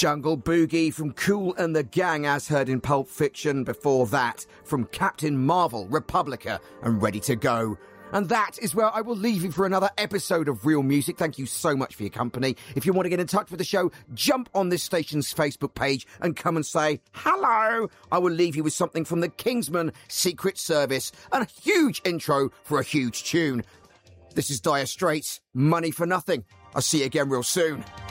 Jungle Boogie from Kool and the Gang, as heard in Pulp Fiction. Before that, from Captain Marvel, Republica, and Ready to Go. And that is where I will leave you for another episode of Real Music. Thank you so much for your company. If you want to get in touch with the show, jump on this station's Facebook page and come and say hello. I will leave you with something from the Kingsman Secret Service and a huge intro for a huge tune. This is Dire Straits, Money for Nothing. I'll see you again real soon.